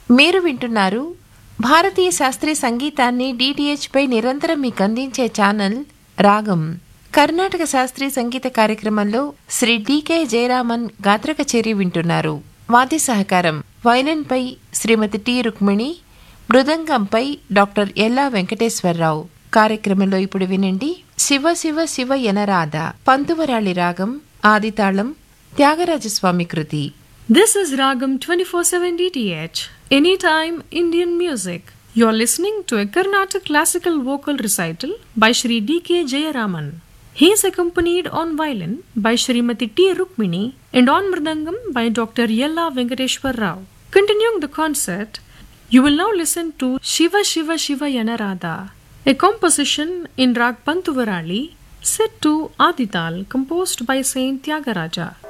మీరు వింటున్నారు భారతీయ శాస్త్రీయ సంగీతాన్ని డిటిహెచ్ పై నిరంతరం మీకు అందించే ఛానల్ రాగం. కర్ణాటక శాస్త్రీయ సంగీత కార్యక్రమంలో శ్రీ డికే జయరామన్ గాత్ర కచేరీ వింటున్నారు. వాద్య సహకారం వైలిన్ పై శ్రీమతి టి రుక్మిణి, మృదంగంపై డాక్టర్ ఎల్లా వెంకటేశ్వరరావు. కార్యక్రమంలో ఇప్పుడు వినండి శివ శివ శివ యనరాధ, పంతువరాళి రాగం, ఆదితాళం, త్యాగరాజస్వామి కృతి. This is Ragam 24/7 DTH, anytime Indian music. You're listening to a Carnatic classical vocal recital by Shri D.K. Jayaraman. He is accompanied on violin by Srimati T. Rukmini and on mridangam by Dr. Yella Venkateshwar Rao. Continuing the concert, you will now listen to Shiva Shiva Shiva Yanarada, a composition in Rag Pantuvarali set to Adital composed by Saint Tyagaraja.